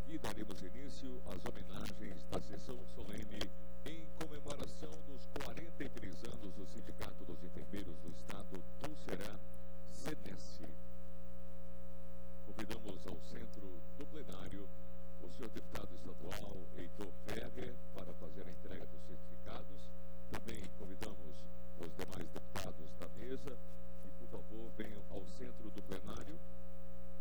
aqui daremos início às homenagens da sessão solene em comemoração dos 43 anos do Sindicato dos Enfermeiros do Estado do Ceará, SENESSE. Convidamos ao centro do plenário o senhor deputado estadual Heitor Ferrer,